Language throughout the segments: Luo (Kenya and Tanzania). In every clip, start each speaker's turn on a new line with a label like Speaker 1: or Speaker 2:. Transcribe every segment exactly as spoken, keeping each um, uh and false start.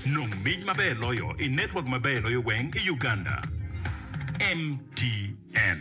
Speaker 1: Nung mig mabelo yo in network mabelo yo weng in Uganda. M T N.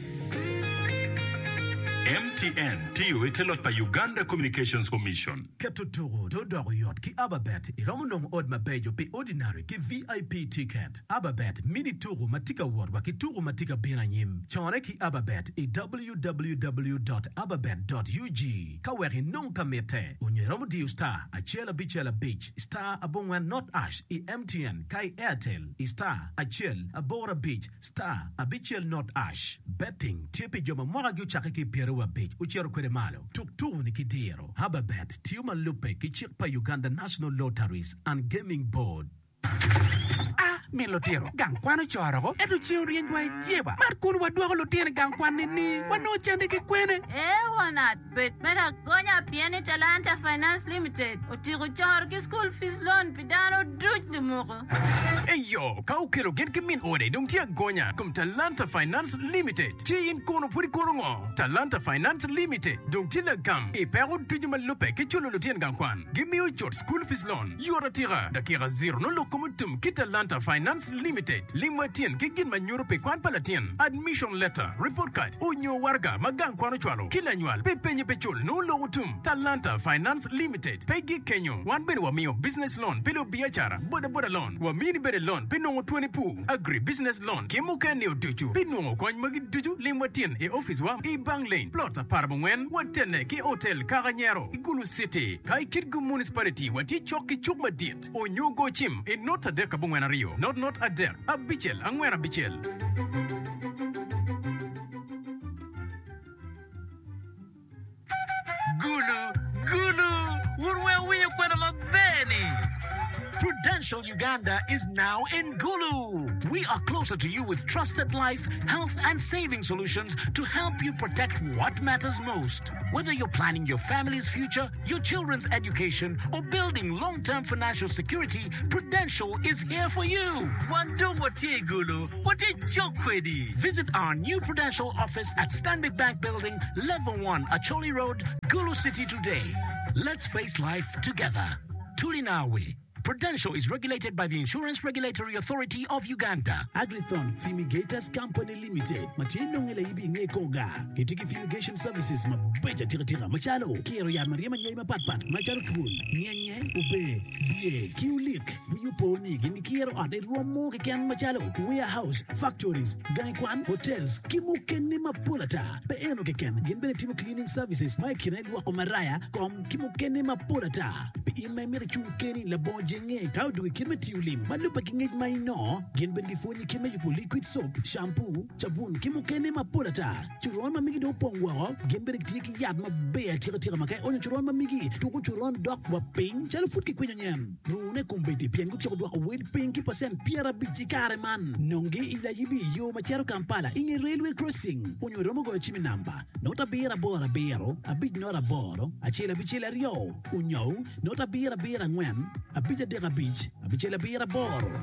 Speaker 1: M T N tiyo itelot pa Uganda Communications Commission.
Speaker 2: Ketuturu do doroyot ki Ababet iromunong od mabejo pi ordinary ki V I P ticket. Ababet mini turu matika wordwa ki turu matika biranyim. Chore ki Ababet i w w w dot ababet dot u g. Kaweri non kamete. Unyeromu diu star achela bichela beach star abongwan not ash i M T N kai Airtel i star achel abora beach star abichel not ash. Betting tipi joma mwara gyu chake ki piero wa beach uchero kwere malo. Tuktu ni kidiro. Ababet tiuma lupe ki chikpa Uganda National Lotteries and Gaming Board.
Speaker 3: Ah, mi lotero. Gangkwano choro. Edu chiyo riengwa jeba. Markunu waduwa lotero gangkwane ni. Wano chande ke kwene.
Speaker 4: Eh, wanat. Bet mera gonya piene Talanta Finance Limited. Utiru choro ki school fees loan pidano druj lumoko.
Speaker 3: Eyo, kau kero gen ke min ode. Dung tia gonya. Kum Talanta Finance Limited. Chiyin kono puri kono ngo. Talanta Finance Limited. Dung tila gam. E pero tujuma lupe ke chulo lotero gangkwan. Give me your short school fees loan. Yora tira. Dakira zero no lokomutum kita Talanta Finance Limited. Lingwatien kigin manyuro pe kwan palatien. Admission letter, report card, unyo warga magang kwano chwalo. Kila nyual pe penye pechul no logutum. Talanta Finance Limited. Pegi Kenyo. Wan beri wa miyo business loan. Pilo biachara. Boda boda loan. Wa mini beri loan. Pinongo twenty pu. Agri business loan. Kemo kani oduchu. Pinongo kwany magi duchu. Lingwatien e office wa. E bang lane. Plot parabongwen. Watene ki hotel Karanyero. Igulu City. Kai Kitgu Municipality. Wati choki chukma diet. Onyo go chim. E nota deka bongwen Rio. Not not a der. A bichel. Angwera bichel.
Speaker 5: Gulu, Gulu, Urwe we kwena mabeni.
Speaker 6: Prudential Uganda is now in Gulu. We are closer to you with trusted life, health, and saving solutions to help you protect what matters most. Whether you're planning your family's future, your children's education, or building long-term financial security, Prudential is here for you.
Speaker 5: Wando wati Gulu, wati jokwedi.
Speaker 6: Visit our new Prudential office at Stanbic Bank Building, Level one, Acholi Road, Gulu City today. Let's face life together. Tulinawe. Prudential is regulated by the Insurance Regulatory Authority of Uganda.
Speaker 2: Agrithon Fumigators Company Limited. Matieno ngela ibi ngekoga. Kitiki Fumigation Services mabeja tira tira. Machalo. Kiro ya Mariama Nyema Patpat. Machalo Tubun. Nyenye. Ube. Bie. Kiulik. Uyuponi. Gini kiro ade romo kikian machalo. Warehouse. Factories. Gaikwan. Hotels. Kimukeni mapulata. Peeno kikian. Ginbene Timu Cleaning Services. Maikina wako maraya. Kom kimukeni mapulata. Pe ime mire chukeni labo jenge tau du kirmeti ulim malupa kingej maino gen ben gifoni kime yupo liquid soap shampoo sabun kimukene mapulata churon mamigi do pongwa gen ben tiki yad mabe tira tira makai onyo churon mamigi tuku churon dok wa ping chalo futki kwenye nyem rune kumbeti pien guti ko dok wed pinki percent piara biji kare man nonge ila yibi yo macharo Kampala inge railway crossing onyo romo go chimi namba nota bira bora bero abij nora boro achela bichela rio onyo nota bira bira ngwen abija de beach abichela bira boro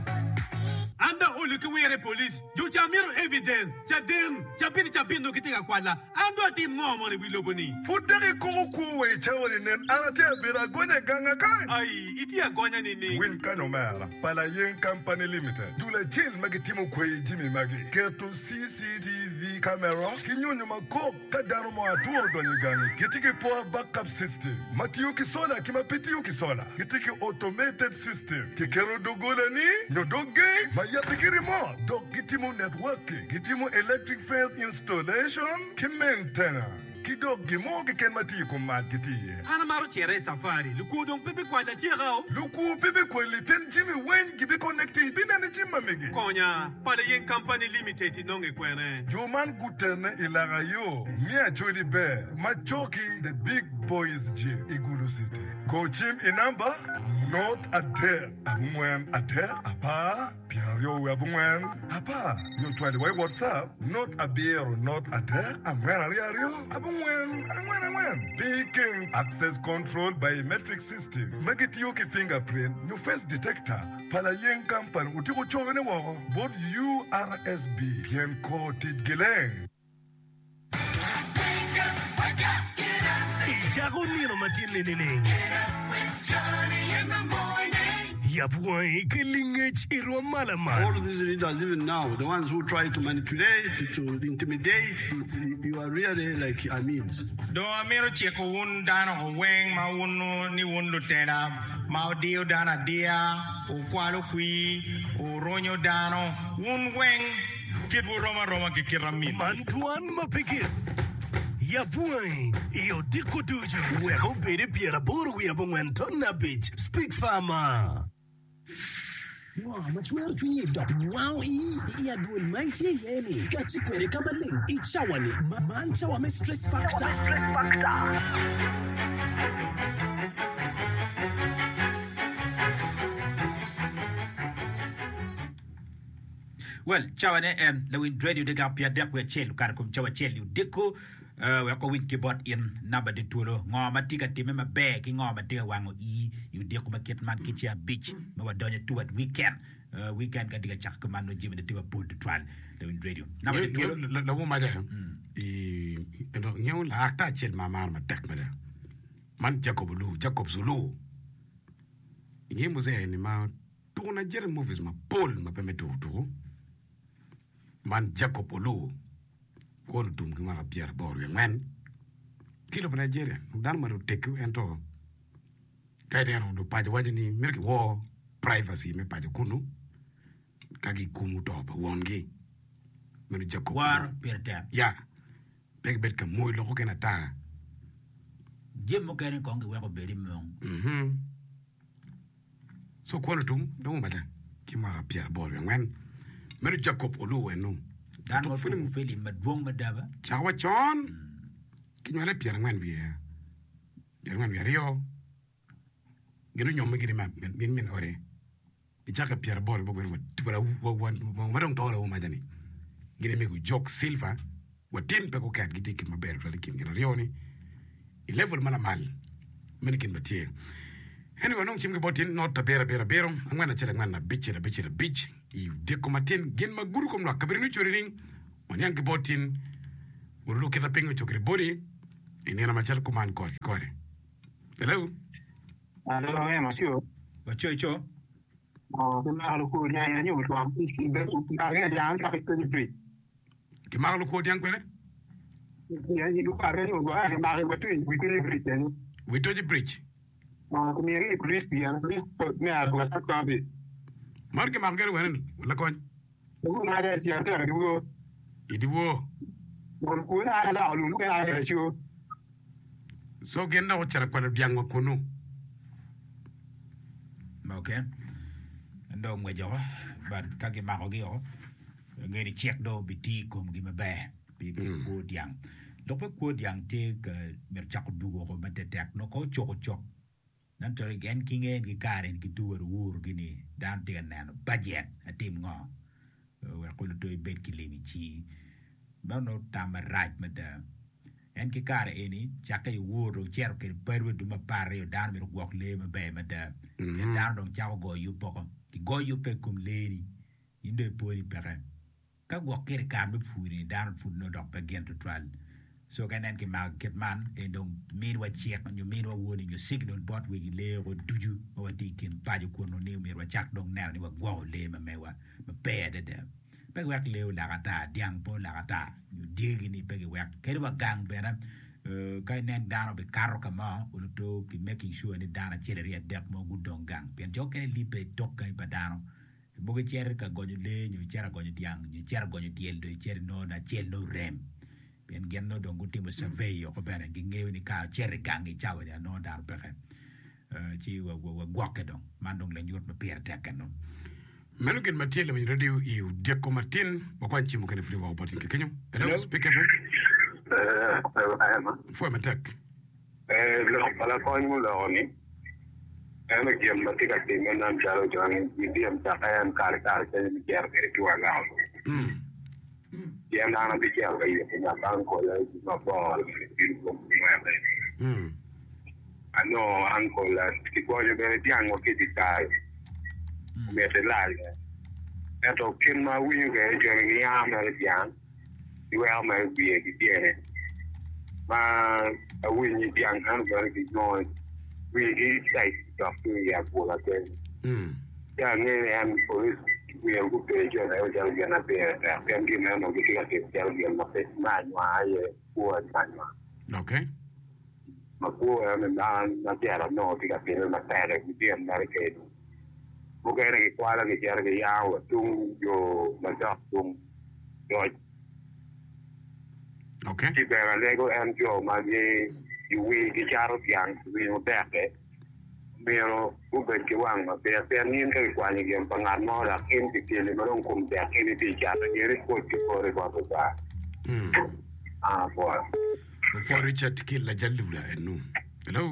Speaker 7: anda uluki were police you jamiro evidence chadem chabini chabindo kitika kwala ando tim ngomo ni wiloboni
Speaker 8: fudere kuku we chawri nem anate bira gonya ganga kai
Speaker 7: ai itia gonya nini
Speaker 8: win kanomera pala yen company limited dule chill magitimo kwe jimi magi keto C C T V camera kinyonyo mako kadaro mo aturo donyi gani kitiki power backup system matiyo kisola kimapitiyo kisola kitiki automated system kikero dogola ni nyodoge maya pikiri mo dog kitimo networking kitimo electric fence installation ki maintenance kidog gimo ke ken mati ko marketie
Speaker 7: ana maro chere safari luku don pepe kwa la tirao
Speaker 8: luku pepe ko li pen jimi wen gibi connected binane jimma megi
Speaker 7: konya pale yen company limited nonge kwene
Speaker 8: Joman Guterne ilarayo mia joli bear machoki the big boys gym Igulu City coachim inamba not ater abumwen ater apa piario abumwen apa no twali way WhatsApp not abiero not ater amwen ariario abumwen amwen amwen beacon access control biometric system magitio ki fingerprint new face detector pala yen company utiko chogene wo both U R S B bien ko tidgeleng
Speaker 2: Jago nino matile nene.
Speaker 9: Johnny in the morning.
Speaker 2: Yabuai Kilingage Irwamalama.
Speaker 9: All of these leaders, even now, the ones who try to manipulate, to intimidate, you are really like Amins.
Speaker 10: Do Amiro Chieko Wun Dano Wang Mawunu Ni Wundu Teda, Maudio Dana Dia, Uqualo Qui, Uronyo Dano, Wun Wang, Kidu Roma Roma Kikiramin.
Speaker 2: Mantuan Mapikit. Yabuai, Io Diko Duju, we hope it be a board we have went on a beach. Speak farmer. Wow, much where to you, Doc. Wow, he had doing mighty yenny. Got you query come a link. It's shawani. Man, shower me stress factor. Stress factor.
Speaker 11: Well, chawane em lawin dread you dig up your deck where chel can come chawa chel you diko. Uh, we are going to bot in number the turo. Ngoma tika time ma bag, ngoma tika wango e, you deko ma kit man kitcha beach. Ma wa donye tu at weekend. Uh, weekend ka tika chak commando jim the tiwa pull the trial. Lawin dread you. Number the turo.
Speaker 12: La wuma de. E, nyo la akta chel ma mar ma tek ma de. Man Jacob Lu, Jacob Zulu. Nye muze ni ma tu na jere movies ma Paul ma peme tu tu. Man Jacob Lu. Kono tum ki maka Pierre Bor yang men kilo pa Nigeria dan maru teku ento kay de no do paje wajini mirki wo privacy me paje kunu kagi kumu to ba wongi menu jakko
Speaker 11: war Pierre Tap
Speaker 12: ya beg bet ka moy lo ko kena ta
Speaker 11: jemmo kene ko ngi wako beri mon
Speaker 12: mhm so kono tum do mo mata ki maka Pierre Bor yang men menu Jacob Olu enu
Speaker 11: dan mo film film madwong madaba
Speaker 12: chawa chon kinyole Pierre ngwan bi Pierre ngwan bi rio genu nyom gini ma min min ore bi chaka Pierre Bor bo gwen tibara wo wan mo madong to la ma jani gini me go jok silva wa tin pe ko kat gidi kin ma ber to kin gena rio ni i level mala mal men kin batie anyway non chim ke botin not ta bera bera bero ngwana chere ngwana bichi na bichi na bichi i de ko matin gen ma guru kom la kabri no chori ring on yang ke botin uru ke ta pengo chokri body ini na machal ko man kor kore hello
Speaker 13: hello eh masio
Speaker 11: wa cho cho
Speaker 13: oh ke ma lo ko nya nya ni o ko iski be ko ka ga ya ka ke ni pri
Speaker 12: ke ma lo ko diang pele
Speaker 13: ya ni lu pa re ni o go a ma re ko tu wi ke ni pri ten
Speaker 12: we to the bridge
Speaker 13: ma ko mi ri police ya police me a ko sa ko bi
Speaker 12: mar ke ma ngere wen la ko
Speaker 13: ko ma da si ata ri wo
Speaker 12: idi wo
Speaker 13: ko ko na la lu ke na re sho
Speaker 12: so gen na o chara ko diang ko no
Speaker 11: okay ndo mwe jo ba ka ke ma ko ge o ngeri check do biti kom gi me ba bi ko diang do pe ko diang te ke mer chak du go ba te tek no ko choko chok nan to gen kingen gi karen gi duwer wur gi ni dan te nan budget atim ngo we ko do bet ki lemi chi ba no tam right ma da en ki kare eni chaka yu wur cher ke perwe du ma pare dan mi go le ma be ma da dan dong cha go yu poko ki go yu pe kum leni inde pori pere ka go kere ka be furi dan fu no dok pe gen to trial so kan en ki ma ket man e dong min wa check you min wa woni you signal bot we le go duju wa dikin pa ju ko no ne mi wa chak dong na ni wa go le ma me wa ma pe de de pe wa le la ta diang po la ta you digi ni pe wa ke wa gang be na kai nen dano be karo kama ulo to ki making sure ni dana chere ria dep mo gudong gang pen jo ke li pe tok kai padano bo ke chere ka gonyo le nyu chere gonyo diang nyu chere gonyo diel do chere no na chere no rem pen gen no dongo timo survey yo ko bene gi ngew ni ka chere gang i chawa ya no dar pe eh chi wa wa gwakke dong mandong le nyot ma per tek no
Speaker 12: menu gen matiele mi radio i de ko martin bo kwanchi mo ken free wa botin ke kenyo hello speaker
Speaker 14: eh ayama
Speaker 12: fo matak
Speaker 14: eh lo pala ko ni lo ni eh me gem matika te men nan jalo jang ni diam ta kayan kar kar te ni ger ke ti wa ga mm diam na na bi ger ga yi ya ban ko la ma bo ni ko ma ba mm ano anko la ki ko je be diang o ke ti tai me te la e to kin ma wi ge je ni ya ma diang well my be a diene ma a win yang han very good noise we get like to ya bola ke mm ya ni en police we are good to jo na jo ga na pe na pe ngi na no ki ka ke jo ga na pe na nwa ye ku na nwa
Speaker 12: okay
Speaker 14: ma ku ya na na ya no ki ka pe na pe na ki bien na ke mo ga ni kwa la ki ya ga ya wa tung yo na ja tung yo
Speaker 12: okay
Speaker 14: ki be na le go en jo ma ni yu we ki ja ro yang we no pe ke pero ube ke wang ma pe pe ni ke kwa ni gem pangar mo la ken ti ti le marong kum te ke ni ti ja ni re ko ti ko re ko ba
Speaker 12: mm
Speaker 14: ah for
Speaker 12: for Richard kill la jallula enu hello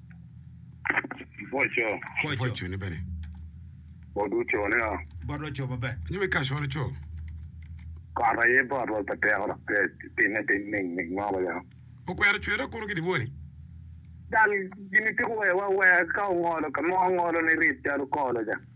Speaker 14: Bocho
Speaker 12: Bocho ni bene
Speaker 14: bodu cho ne
Speaker 11: Bodo cho ba ba
Speaker 12: ni me ka shore cho
Speaker 14: ka ra ye ba ro ta te ora pe ti ne ti ning ning ma ba ya
Speaker 12: o ko era chwera ko ki di voni
Speaker 14: dal gini ti ko wa wa ka ngolo ka mo ngolo ni rit ja ko lo ja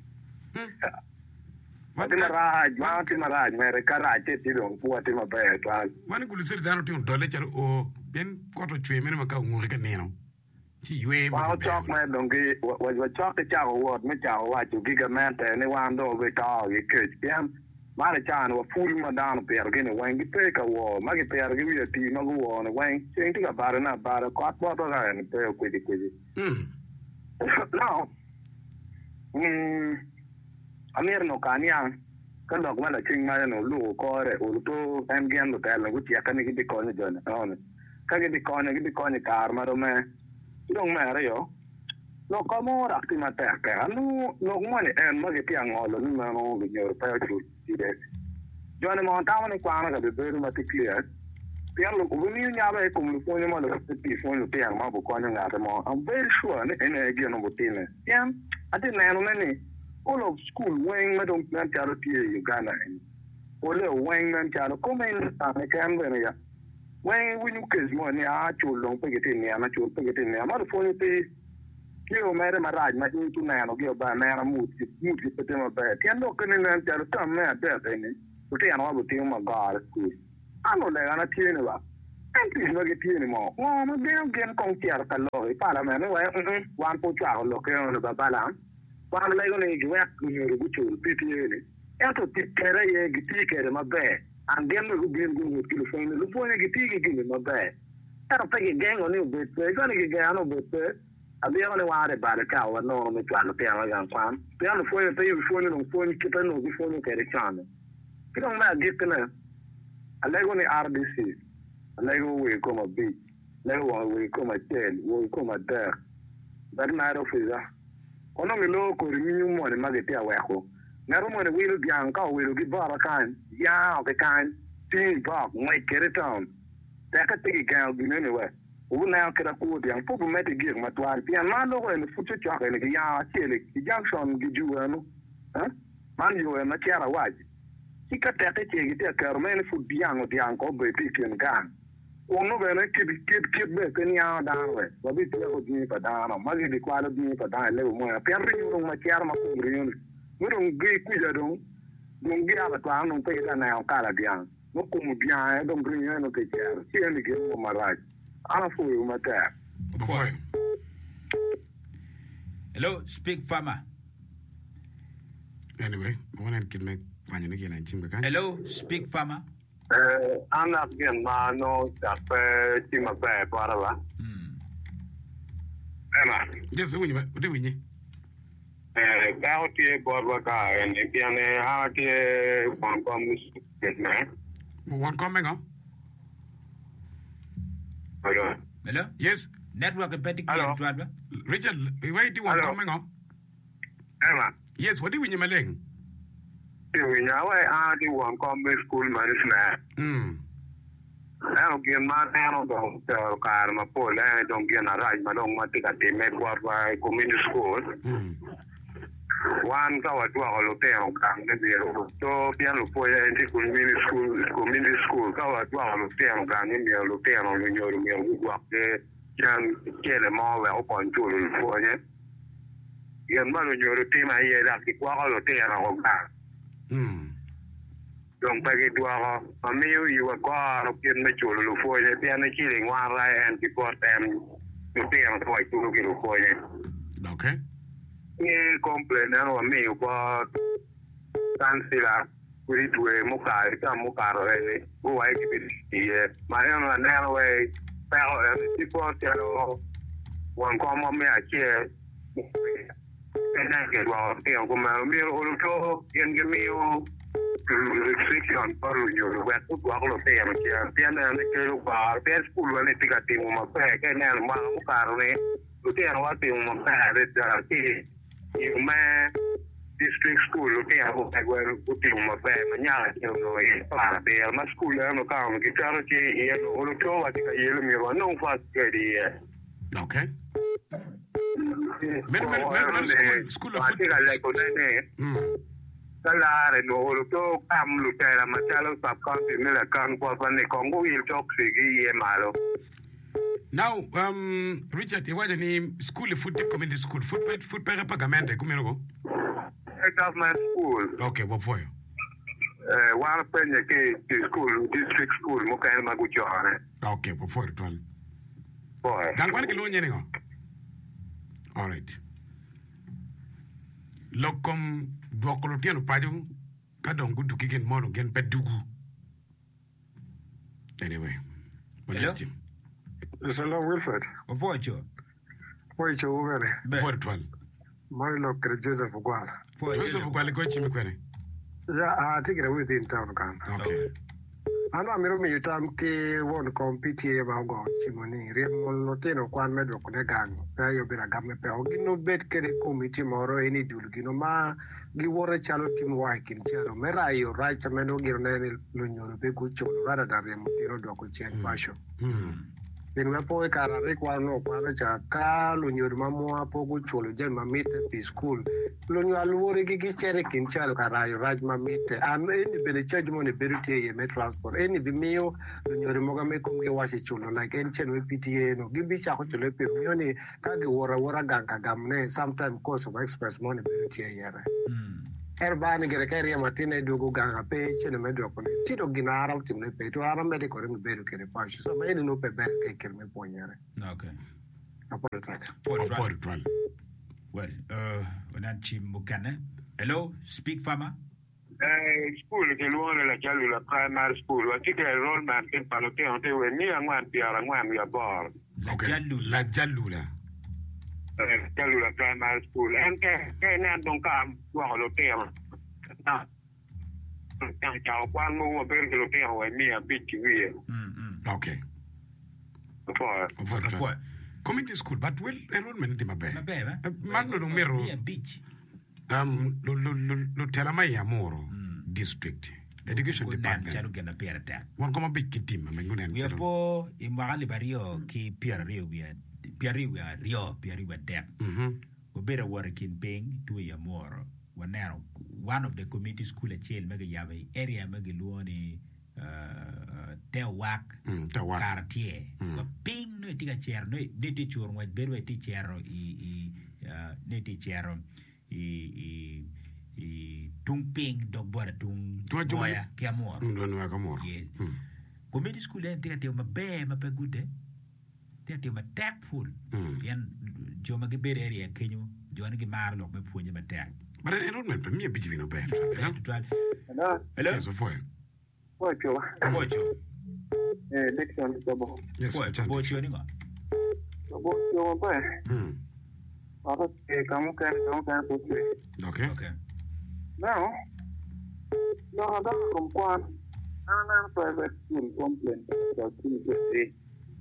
Speaker 14: ma ti maraj ma ti maraj mere karaj ti don pu ti ma ba ta
Speaker 12: wani gulu sir dano ti dole char o ben ko to chwe mere ma ka ngol ka neno ti ywe
Speaker 14: ma chok me don gi wa wa chok cha wo me cha wa ju gi ga man te ni wa ndo be ta gi ke pian ma le cha no fu ma dan per gi ne wen gi pe ka wo ma gi per gi wi ti no wo ne wen chen ti ga bar na bar ko po to ga ne pe ku di ku di
Speaker 12: mm
Speaker 14: no mm amir no kanya kan dog ma la ching ma no lu ko re u to en gen lo ta la gu ti ka ni gi di ko ne jon on ka gi di ko ne gi di ko ne kar ma ro me dong ma re yo no como ra ti ma te ka no no mo ne en ma ge ti angolo ni ma no gi yor pa ju ti de jo ne mo ta ne kwa na ga be be ma ti clear pian lo ku ni nya ba ku lu ko ne ma lo ti fo lo te ma bu ko ne ga mo I'm very sure ne en e gi no bu ti ne pian ati na no ne all of school when ma don't plan to ti Uganda ole when man cha ko men ta ne kan be ne ya when we you kids mo ni a chu long pe ge ti ne na chu pe ge ti ne ma fo ni ti io mere maraj ma tu tu nano che ba mera muti muti poteva bere ti hanno che nel teatro tam me a te ne tutti hanno avuto un magari qui hanno le gana tiene va anche se che tiene mo no ma devo che con chiaro calore para me no è un po' ciao lo che non va bala quando lei con i gua mi rubuccio il pitiene e to ti kere ye giti kere ma be andiamo con bien con il telefono lo puoi che ti che ma be però perché gengo ne be quelli che ganno be abbiamo le guarde bare cavolo no mi fanno piano gan qua piano fuori per io fuori non fuori che per noi fuori che recano che non ma detto ne allego ne R D C allego we come beach allego we come tel we come der dar na ro fiza ono mi lo ko ri mi mo ne ma ge tia we ko na ro mo ne we lo bianca we lo gi bara kan ya o ke kan ti ba mo ke return ta ka ti ga gi ne we una kera ko dia po me te gir matwal pian ma lo ko ne futu cha ne ya chele ki junction gi juano ha man yo na chiara waji ti ka te te ti te ka men fu biango dia ko be pikin gan uno bene che che che be che ni ha da we va bi te ko di pa da no ma di qua lo di pa da le mo pian ri no ma chiara ma ko ri no mi non gi qui da don non gi ala qua non te da na ka la dia no ko mu dia e don ri no che chiara ti ne che mo maraj ana fu ma te
Speaker 12: Boy.
Speaker 11: Hello, speak farmer.
Speaker 12: Anyway, I want to get my one again and Jim Bekan.
Speaker 11: Hello, speak farmer.
Speaker 14: eh ana bien ma no ta pe ti ma pe para va
Speaker 11: mm
Speaker 14: ema
Speaker 12: yes we ni we ni
Speaker 14: eh ka o ti por va ka en piane ha ti kon kom ne
Speaker 12: one coming on
Speaker 14: hello
Speaker 11: hello
Speaker 12: yes
Speaker 11: network better clear to adwa
Speaker 12: Richard wait you one coming on
Speaker 14: ema
Speaker 12: yes what do we ni maleng
Speaker 14: ti we nya wa a ti one kom school management
Speaker 12: mm
Speaker 14: eh o ge ma no do ka ma po le don ge na raj ma don ma ti ka ti me kwa va community school
Speaker 12: mm
Speaker 14: wan ka wa tua lo te on ka ne de ro to pian lo po en ti community school community school ka wa tua lo te on ka ne me lo te on lo nyo me u wa ke jan ke le mo wa o pon tu lo po ne yen ma lo nyo te ma ye da ki kwa lo te na o ka
Speaker 12: mm
Speaker 14: don pa ke tua ha ma me yu wa kwa ro pien me chu lo po ne pian ne ki le wa ra en ti po tem lo te on po tu lo ki lo po ne
Speaker 12: okay
Speaker 14: ni complain na wa me ko kansila kuri tuwe muka ita muka roe go wa ki ye ma na na we pero e tipo tero wan ko mo me a che na ke wa te ko ma mi o to yen ge mi o restriction por yo wa ko ko lo te ma che pian na ke ba pe school wa ne tika ti mo ma pe ke na ma muka roe lu te wa te mo ma re da ti io ma district school lo che ho per ultimo per mangiare che lo è para per ma school no cavo che chiaro che io lo trovo che io mi va non fa che di
Speaker 12: okay men men men school school of food
Speaker 14: le cose ne salare no lo to cam lo che la ma lo sta con nella can qua ne congo il toxic è malo.
Speaker 12: Now, um, Richard, you want any school food community school food food per pagamento come you go?
Speaker 14: Government school.
Speaker 12: Okay, what for you?
Speaker 14: Uh, one penny ke school, district school, mo kaya maguchone.
Speaker 12: Okay, what for it, one?
Speaker 14: Boy.
Speaker 12: Dan kwan kilo nyengo. All right. Lokom dwokolo tiano paju kadong gudu kigen mono gen pedugu. Anyway.
Speaker 15: Hello?
Speaker 16: Hello, Wilfred.
Speaker 15: What for you?
Speaker 16: What you over?
Speaker 12: For it, one.
Speaker 16: Marilo Joseph Gwala.
Speaker 12: Joseph Gwala go chimi kwene.
Speaker 16: Yeah, I take it within town kan.
Speaker 12: Okay.
Speaker 16: Ano amiro mi yutam ki won compete ba go chimoni remo loteno kwan medo kune gang. Pa yo bira gamme pe ogino bet kere committee moro eni dulgino ma gi wore chalo tim wakin chero mera yo right meno girne lo nyoro be ku chulo rada da remo tiro do ko chen basho.
Speaker 12: Hmm.
Speaker 16: In we po kara re kwa no kwa cha ka lo nyor mamu apo go cholo je mamite pi school lo nyo alwore gi gi chere kin chalo kara yo raj mamite am eni bele charge mo ne berute ye me transport eni bi miyo lo nyor mo ga me kum ge wasi cholo like en chen we P T A no gi bi cha ko cholo pe miyo ni ka gi wora wora gang ka gamne sometime cost of express money berute ye re erbani gere kere matine dogo ganga pe chene medo ko ne chido ginara ultimne pe to ara mede ko re beru kere pa so me no pe be ke kere me ponyere
Speaker 15: okay
Speaker 16: apo taka
Speaker 12: apo twal
Speaker 15: well uh wananchi mukana hello speak farmer
Speaker 14: eh school ke luone la chalu la primary school wa tike enrollment ke palote onte we ni angwan piara ngwan ya bor
Speaker 15: la chalu
Speaker 12: la chalu la
Speaker 14: chalu la primary school en ke ke ne don kam wa lo te na ta chao kwan mo ber ke lo te wa ni a bit wi
Speaker 15: mm
Speaker 12: okay
Speaker 14: for
Speaker 12: for community school but well enrollment di mabe
Speaker 15: mabe
Speaker 12: man no numero
Speaker 15: ni a beach
Speaker 12: um lo lo lo telama ya moro district education department
Speaker 15: chalu gena pierta
Speaker 12: won como big team me ngunen
Speaker 15: we po imagali bario ki pier rio we piari we rio piari we dem
Speaker 12: mhm
Speaker 15: we better work in paying to ya more when now one of the community school at Chel mega yave area mega luoni uh tewak
Speaker 12: tewak
Speaker 15: quartier ping no tiga cher no de ti chur ngwa beru ti chero i i ne ti chero i i i tung ping dog bora tung boya ki amor
Speaker 12: ndo no amor
Speaker 15: yes community school en tiga te ma be ma pe gude tiga te ma tactful yan jo ma ge bere area kenyo jo ne ge mar lo me puonje ma tag
Speaker 12: but enrollment per me be divino be
Speaker 14: hello
Speaker 12: hello so for
Speaker 14: Pocho.
Speaker 15: Pocho.
Speaker 14: Eh, Dixon Bobo.
Speaker 12: Yes,
Speaker 15: Pocho ni nga.
Speaker 14: Pocho pa.
Speaker 12: Hmm.
Speaker 14: Ahora que como que como que Pocho.
Speaker 12: Okay.
Speaker 15: Okay.
Speaker 14: No. No, da como cuan. Ana private school complaint about Tuesday.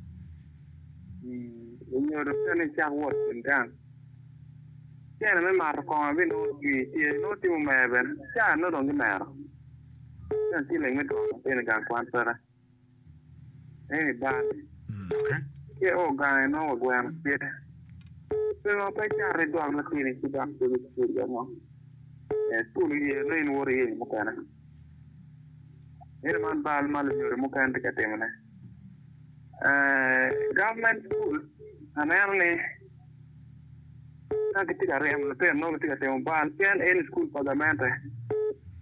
Speaker 14: Hmm, señor, tiene ya work in down. Tiene me mar con vino y no tiene me ben. Ya no donde me Yang sini nggak tahu, ini gang kuantar. Ini ban.
Speaker 12: Okay.
Speaker 14: Ya, oh gang, no, gue yang sih. Kalau apa cari doang lagi ini sudah sulit sulit mau. Eh, sulit ya, no ini worry ini bukan. Ini man bal malu nyuri bukan dekat mana. Eh, government school, anak ni. Nak kita rem, lepas no kita temu bal, pian ini school pagament.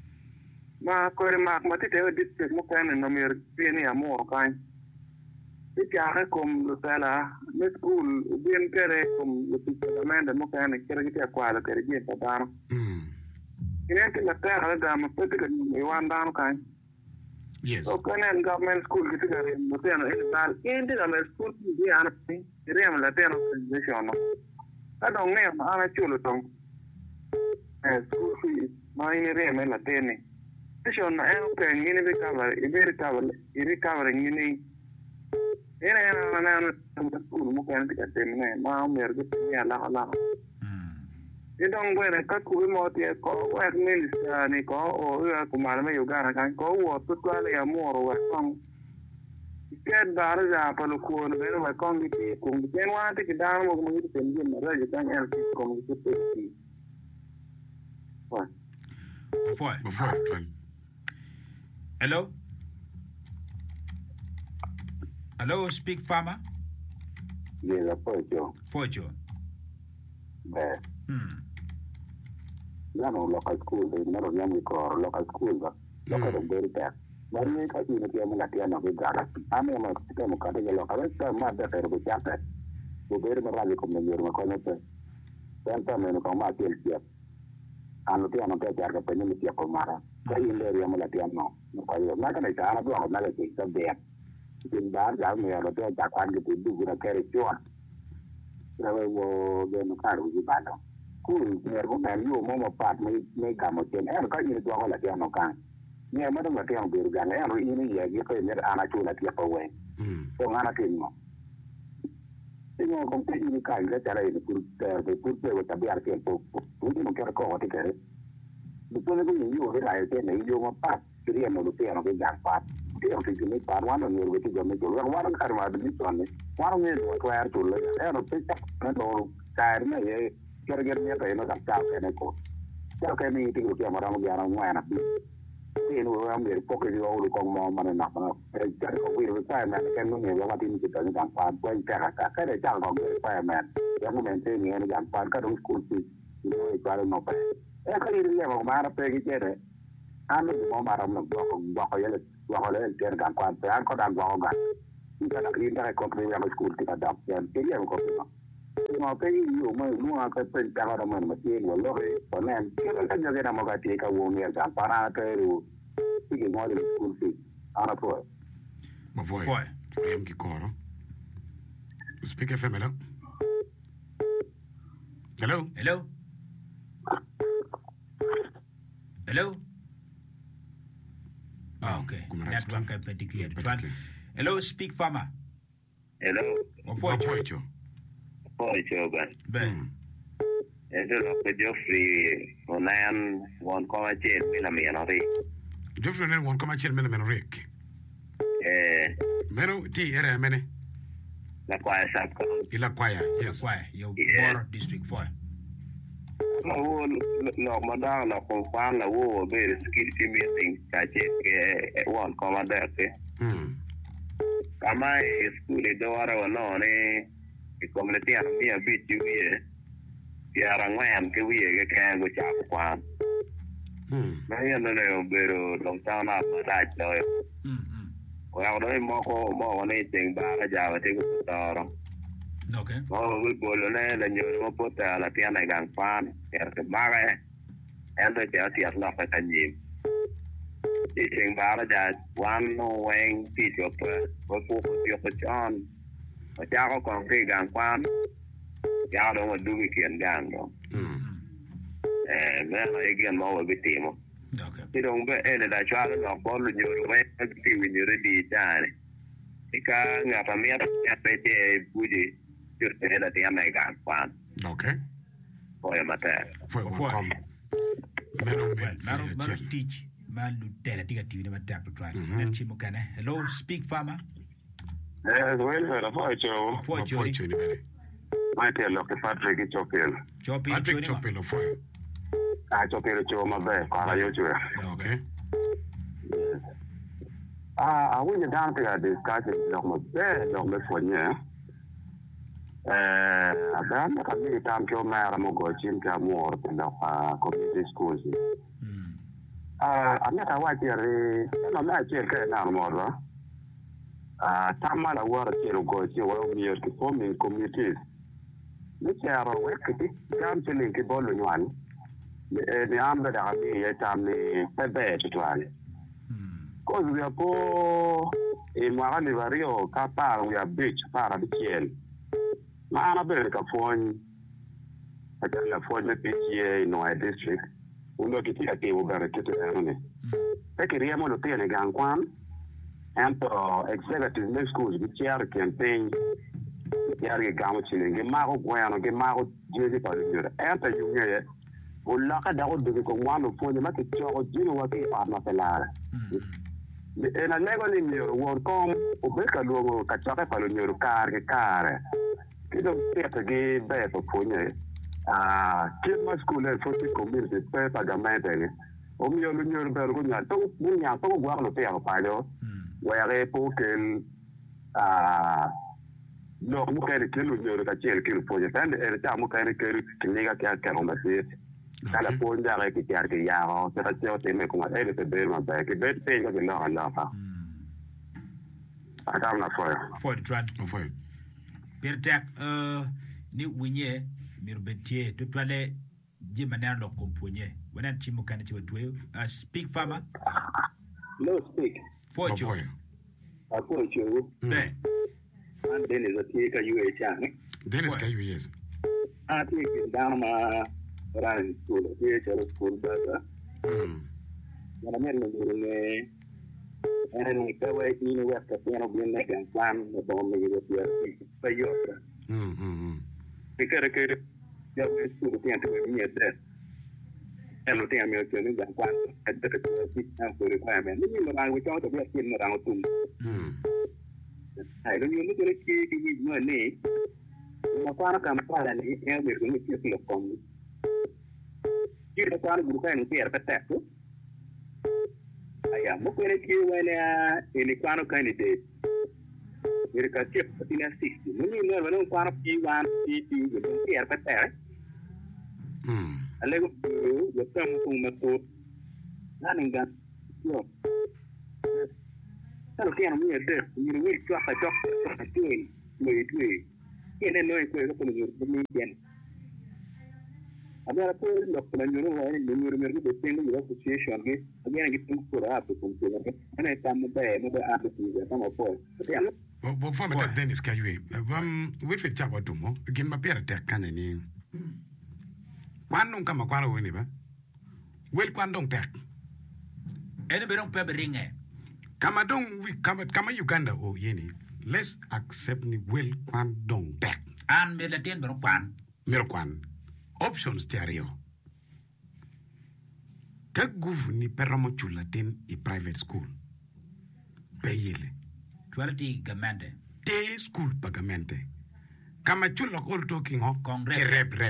Speaker 14: Ma kore mak mati te district mo kan no mer pieni amor kan Ika kom lutela le school bien kere kom lutamende mo kana kere kitia kwa la kere bien patano. Mm. Ine la terra da mo pete ke ni wanda kan.
Speaker 12: Yes.
Speaker 14: So kana government school kitia re mo tena dal inde da school di ana ni re la tena position. Ada nge ma ana chulo tong. Eh school fee ma ine re me la tene. Position na en ke ngine be cover, ibe recover, ibe cover ngine. Era era na na school mo kan tika temne ma mer ke ya la la. Idong bueno ka ku mo tie ko wa min ni ko o ya ku ma me yoga kan ko wo to to le amoro wa kong. Ke dar ja pa lo ko ne wa kong ki ku ken wa te ki da mo mo ki tem ni ma ra ja kan el ki ko mo ki te ki. Wa.
Speaker 12: Foi. Foi.
Speaker 11: Hello? Hello, speak farmer?
Speaker 14: Yeah, Pocho.
Speaker 11: Pocho.
Speaker 14: Beh.
Speaker 11: Hmm.
Speaker 14: No, local school, they never young or local school, local of very bad. But we can see the game like the end of the gara. I mean, I'm a cutting a local, I'm not the fair of the chapter. So very much come in your connection. Then come in a combat here. And the piano get a penny of Mara. Say in the Yamalatiano. I'm not going to have another case of there. In bad, I may have a bed that one to do with a carriage door. So we will get a car with you back. Cool, near woman, you, Momo part, may make a motion, and cut you to all at Yano can. Near Madame Matian Gurgan, every year you can get Anatula Tiap away. So Anatino. You know, completely kind, let the put the put there with a bear camp. We don't care a call ticket. Because you, I say, you want part, to the end of the piano with that part. They don't think you make part one on your way to go make one one car this one. One minute required to let a pick up and all tired may get me a pain of that and a coat. Tell me to go around the around one. In around the pocket you all come more and enough. We retirement can only what in the turn down part when Caracas had a child of the retirement. Young man saying any young part cut on school fees. You know, it's rather no pay. Actually, the level of Mara Peggy Jerry. I'm the moment of the block of Block. Wahole ter gan kwan pe an ko dan gwa ga ita na rinda ko ko ya school ti da yan ti ya ko ko no pe yu mo nu a ko pe ta ga man ma ti wo lo re ko nan ke ka ja ga mo ga ti ka wo mi ga para ka ru ti ke mo le school ti ana po
Speaker 12: ma voi foi am ki koro speak F M. Hello. Hello.
Speaker 11: Hello. Hello. Oh, okay. Network I particular. Hello, speak farmer.
Speaker 14: Hello.
Speaker 12: Pocho.
Speaker 14: Pocho, Ben.
Speaker 11: Ben.
Speaker 14: Ese lo que Geoffrey Onan one comma chain millimeter.
Speaker 12: Geoffrey Onan one comma chain millimeter.
Speaker 14: Eh.
Speaker 12: Meno ti era mene.
Speaker 14: La Quaya Sapco.
Speaker 12: La Quaya, yes.
Speaker 11: La Quaya, your Borough District four.
Speaker 14: No, no, madam, no, confirm the war, very security meeting, I check one comma there. Come I school the door or no, eh? The community and me a bit you here. The Arangan, can we can go chap one? Hm. I don't know, but long town up, but I know it. Well, no more more anything, but I just take the door.
Speaker 11: Okay.
Speaker 14: Oh, we go to land and you put a piano gang fan, and the Mara, and the Jelly at Lapa and Jim. Teaching Baraja, one wing teacher of what focus your John, a Jaro concrete gang fan, Yado would do weekend gang. And then again, more with him.
Speaker 11: Okay.
Speaker 14: You don't get any that child of following your way when you're ready, Johnny. You can't have a mere booty.
Speaker 12: Okay.
Speaker 14: Foi mater.
Speaker 12: Foi welcome. Meno
Speaker 11: meno meno teach. Man lu tela tiga tiga de mater to try. Nen chimo kana. Hello, speak farmer.
Speaker 14: Eh, well, era Pocho.
Speaker 11: Pocho
Speaker 12: ni bene.
Speaker 14: Mai te lo che Patrick Chopel.
Speaker 11: Chopel.
Speaker 12: Patrick Chopel lo foi.
Speaker 14: Ah, Chopel choma be, para yo chue.
Speaker 12: Okay.
Speaker 14: Ah, I went down to a discussion of my bed, of my phone, Eh, abbiamo capito tanto che eravamo con cinque morti da community schools. Ah, a me da guardare, non è che che è una moda. Ah, tama la wara kero go che wa mi yer ki forming communities. Ni chero we ki kam chele ki bolo nywan. Ni ambe da mi ye tam ni pebe tutwani. Cause we are po e mwara ni vario ka par we are beach para di kiel. Ma ana bere ka fon aka la fon ne P T A no I district. Undo ki ti ake wo bere ki te ne. Peke riamo lo tiene gankwan. And uh, executive next schools, we chair campaign, chair a gamachi, get Maro Guano, get Maro Jersey Pallier, and the junior, who lock it out to become one of four, the market job, you know what they are not allowed. And a level in your won't come, or make a logo, catch up on your car, a car. You don't get a gay bed for Pony. Ah, keep my school and forty communities, paper, Gamante. Omi yo lunyo bergunya, to munya, to guano te a palo. Where po ken ah no mo kere kelo nyo ka chel kelo po ya tan e ta mo kere kelo kinega ka ka ronda se kala po nda re ki yar ki ya ho se ta cheo te me ko ma e te be ma ba ke be te ga no ala fa ata na fo
Speaker 11: fo de tran fo per tak euh ni winye mir betie to twale ji manan lo komponye wana ti mo kan ti wetwe speak farmer
Speaker 14: no speak
Speaker 11: for you.
Speaker 14: I put you.
Speaker 11: Then,
Speaker 14: and then is a take a U H N.
Speaker 12: Dennis K U yes.
Speaker 14: I take it down my running school, H L school, brother. When I'm in the and then we go away to the west of piano being like and plan the bomb with your by your.
Speaker 12: Hm.
Speaker 14: Because I could go to the piano to me at that. And looking at me, I'm going to at the requirement. You know, I without a black in around two. I don't know the key to use my name. My father comes out and he can't be going to get you from me. You the father will kind of be a attack. I am looking at you when in the kind of candidate. You're a chip in a sixty. You never know one of you want to be a attack. I let you the term from the foot. Nothing that. No. I can't be a death. You will drop a doctor. Doing, wait, wait. You don't know if you're going to do me again. I got a poor doctor, and you know, and you remember the same association again. Again, I get things for up to consider. And I come to bed, another attitude, I'm a boy.
Speaker 12: But before I Dennis K U, um, wait for Chapa Tumo, again, my parent, can any. Quando kama kwano weni ba? Wel kwando tek.
Speaker 11: Ene berong pe beringe.
Speaker 12: Kama dong we kama kama Uganda o yeni. Let's accept ni wel kwando tek.
Speaker 11: An me la tien berong kwan.
Speaker 12: Mer kwan. Options tiario. Ka guv ni peramo chula ten i private school. Payele.
Speaker 11: Quality gamente.
Speaker 12: Te school pagamente. Kama chula all talking ho. Ke rep rep.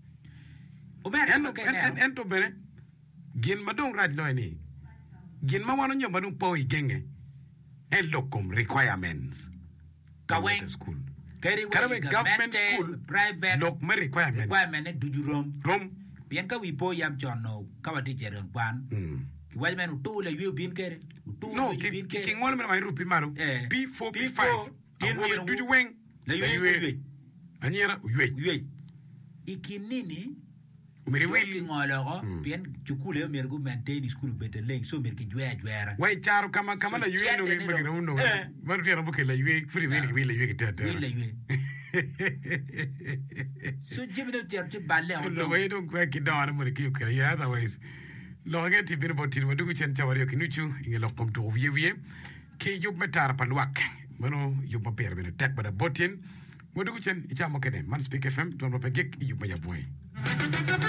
Speaker 12: En to bene gin madong raj lo ni gin ma wano nyo madong po igenge en lokom requirements
Speaker 11: kawen
Speaker 12: school
Speaker 11: kari
Speaker 12: we government school
Speaker 11: private
Speaker 12: lok me requirements
Speaker 11: requirement du rom
Speaker 12: rom
Speaker 11: bien ka wi po yam chono ka wati jeren kwan ki waj men tu le yu bin kere tu
Speaker 12: no ki ki ngol me ma rupi maru P four P five tin mi du du weng
Speaker 11: le yu
Speaker 12: anyera yu
Speaker 11: yu ikinini
Speaker 12: Umiri wili
Speaker 11: ngologo bien chukule mergo maintain school better leng so merki jwa jwa
Speaker 12: wai charo kama kama la yue no ngi magina uno maru tira mbuke la yue furi wili wili yue kitata
Speaker 11: wili yue so jibino tira balle on
Speaker 12: lo wai don kwa kidana mo ki ukere ya otherwise lo ngeti bin botir mo dugu chen chawari kinuchu inge lo kom to vie vie ki yub metar palwak mano yub ma per ben tek bada botin mo dugu chen icha mo kene man speak F M don mo pe gek yub ma ya boy